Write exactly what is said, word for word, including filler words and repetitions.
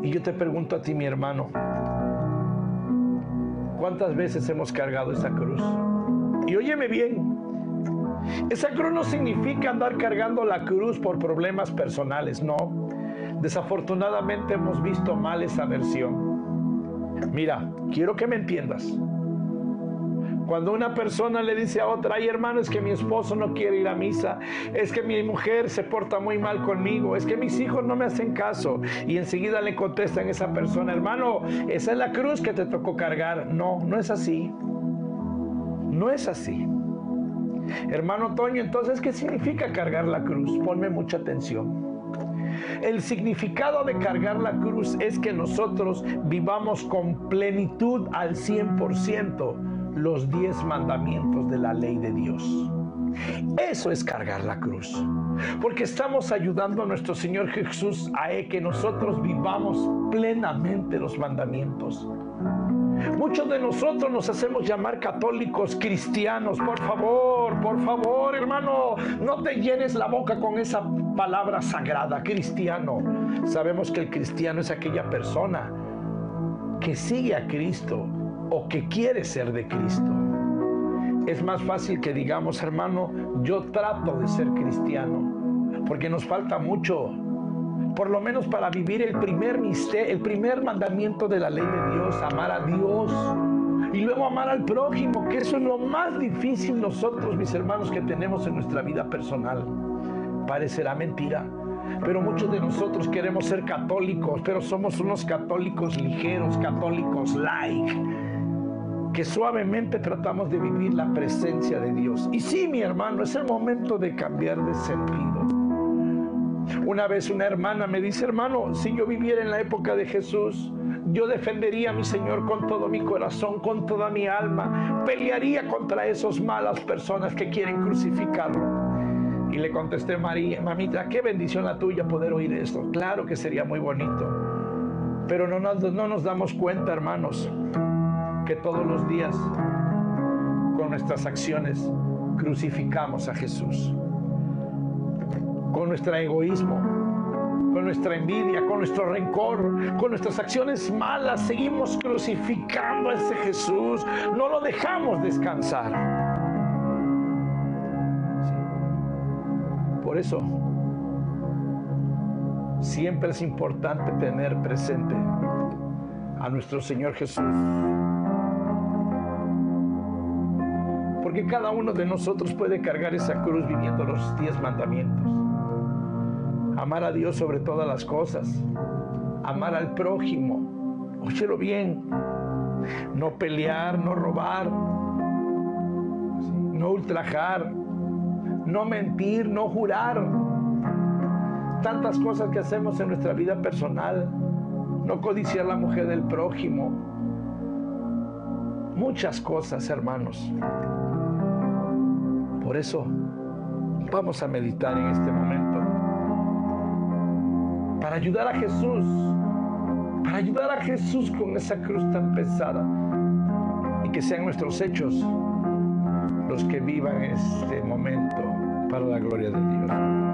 Y yo te pregunto a ti, mi hermano, ¿cuántas veces hemos cargado esa cruz? Y óyeme bien, esa cruz no significa andar cargando la cruz por problemas personales, no. Desafortunadamente hemos visto mal esa versión. Mira, quiero que me entiendas. Cuando una persona le dice a otra, ay hermano, es que mi esposo no quiere ir a misa, es que mi mujer se porta muy mal conmigo, es que mis hijos no me hacen caso, y enseguida le contestan a esa persona, hermano, esa es la cruz que te tocó cargar. No, no es así. No es así. Hermano Toño, entonces, ¿qué significa cargar la cruz? Ponme mucha atención. El significado de cargar la cruz es que nosotros vivamos con plenitud al cien por ciento los diez mandamientos de la ley de Dios. Eso es cargar la cruz, porque estamos ayudando a nuestro Señor Jesús a que nosotros vivamos plenamente los mandamientos. Muchos de nosotros nos hacemos llamar católicos cristianos. Por favor, por favor, hermano, no te llenes la boca con esa palabra sagrada, cristiano. Sabemos que el cristiano es aquella persona que sigue a Cristo o que quiere ser de Cristo. Es más fácil que digamos, hermano, yo trato de ser cristiano, porque nos falta mucho, por lo menos para vivir el primer misterio, el primer mandamiento de la ley de Dios, amar a Dios y luego amar al prójimo, que eso es lo más difícil nosotros, mis hermanos, que tenemos en nuestra vida personal. Parecerá mentira, pero muchos de nosotros queremos ser católicos, pero somos unos católicos ligeros, católicos light, que suavemente tratamos de vivir la presencia de Dios. Y sí, mi hermano, es el momento de cambiar de sentido. Una vez una hermana me dice, hermano, si yo viviera en la época de Jesús, yo defendería a mi Señor con todo mi corazón, con toda mi alma, pelearía contra esas malas personas que quieren crucificarlo. Y le contesté, María, mamita, qué bendición la tuya poder oír esto. Claro que sería muy bonito, pero no nos, no nos damos cuenta, hermanos, que todos los días con nuestras acciones crucificamos a Jesús. Con nuestro egoísmo, con nuestra envidia, con nuestro rencor, con nuestras acciones malas, seguimos crucificando a ese Jesús. No lo dejamos descansar. Sí. Por eso, siempre es importante tener presente a nuestro Señor Jesús. Porque cada uno de nosotros puede cargar esa cruz viviendo los diez mandamientos. Amar a Dios sobre todas las cosas. Amar al prójimo. Óyelo bien. No pelear, no robar. No ultrajar. No mentir, no jurar. Tantas cosas que hacemos en nuestra vida personal. No codiciar la mujer del prójimo. Muchas cosas, hermanos. Por eso, vamos a meditar en este momento. Para ayudar a Jesús. Para ayudar a Jesús con esa cruz tan pesada. Y que sean nuestros hechos los que vivan este momento para la gloria de Dios.